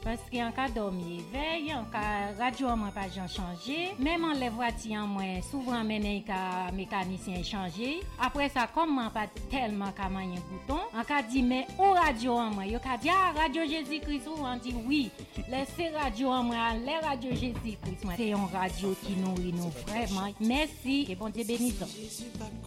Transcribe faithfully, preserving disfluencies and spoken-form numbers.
Parce qu'en cas dormi veille, en cas radio moi pas changé, même en les voitures moi souvent mené ka mécanicien changer. Après ça comme moi pas tellement ka mayen bouton, en cas dit mais au radio moi, yo ka dit ah radio Jésus-Christ ou on dit oui. Laissez radio moi, les radio Jésus-Christ moi. C'est une radio qui nourrit nous vraiment. Merci et bon Dieu bénisse.